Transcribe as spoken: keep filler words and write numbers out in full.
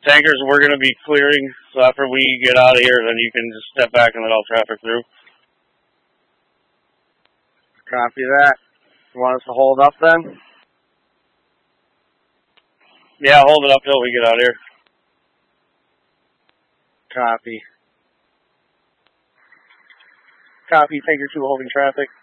Tankers, we're going to be clearing, so after we get out of here, then you can just step back and let all traffic through. Copy that. You want us to hold up then? Yeah, hold it up till we get out of here. Copy. Copy, Tanker two holding traffic.